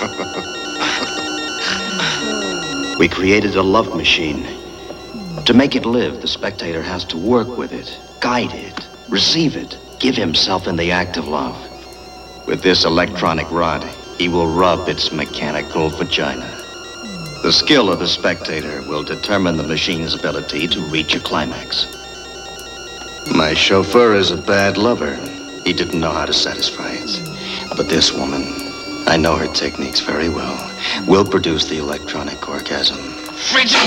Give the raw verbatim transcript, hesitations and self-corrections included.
We created a love machine. To make it live, the spectator has to work with it, guide it, receive it, give himself in the act of love. With this electronic rod, he will rub its mechanical vagina. The skill of the spectator will determine the machine's ability to reach a climax. My chauffeur is a bad lover. He didn't know how to satisfy it. But this woman, I know her techniques very well, will produce the electronic orgasm.